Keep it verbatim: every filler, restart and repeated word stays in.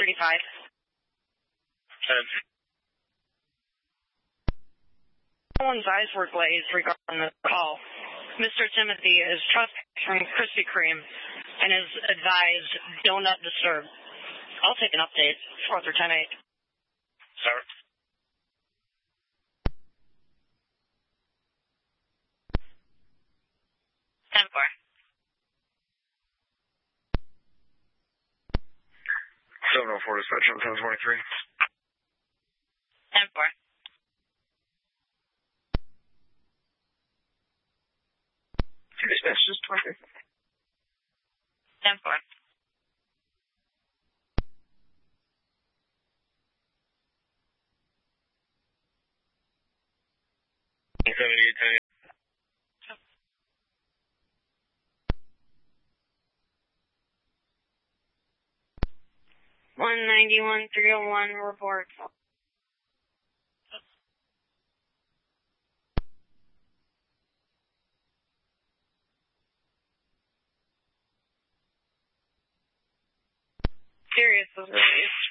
thirty-five. ten. Someone's eyes were glazed regarding the call. Mister Timothy is trespassing from Krispy Kreme and is advised, do not disturb. I'll take an update, four through ten eight. Sir. ten four. seven oh four dispatch on ten twenty-three. ten four. Dispatch, just twenty. ten four. seventy-eight ten. one ninety-one three oh one report. Sirius was released.